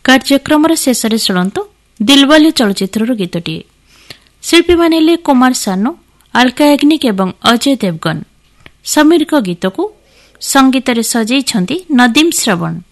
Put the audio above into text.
କାର୍ଯ୍ୟକ୍ରମର ଶେଷରେ ଶୁଣନ୍ତୁ ଦିଲବାଲେ ଚଳଚ୍ଚିତ୍ରର ଗୀତଟିଏ। ଶିଳ୍ପୀମାନେ ହେଲେ କୁମାର ସାନୁ, ଆଲକା ୟାଗ୍ନିକ ଏବଂ ଅଜୟ ଦେବଗନ। ସମୀରଙ୍କ ଗୀତକୁ ସଙ୍ଗୀତରେ ସଜେଇଛନ୍ତି ନଦୀମ ଶ୍ରବଣ।